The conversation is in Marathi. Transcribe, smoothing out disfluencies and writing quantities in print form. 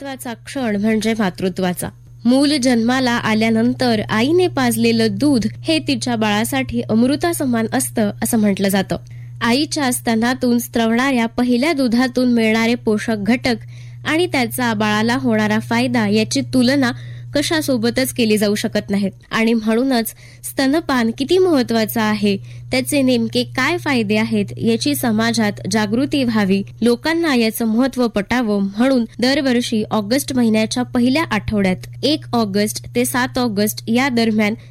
महत्वाचा क्षण म्हणजे मातृत्वाचा. मूल जन्माला आल्यानंतर आईने पाजलेलं दूध हे तिच्या बाळासाठी अमृतासमान असतं असं म्हटलं जातं. आईच्या स्तनातून स्त्रवणाऱ्या पहिल्या दुधातून मिळणारे पोषक घटक आणि त्याचा बाळाला होणारा फायदा याची तुलना कशासोबतच केली जाऊ शकत नाहीत. आणि म्हणूनच स्तनपान किती महत्वाचं आहे, त्याचे नेमके काय फायदे आहेत याची समाजात जागृती व्हावी, लोकांना याचं महत्त्व पटावं म्हणून दरवर्षी ऑगस्ट महिन्याच्या पहिल्या आठवड्यात 1 ऑगस्ट ते 7 ऑगस्ट या दरम्यान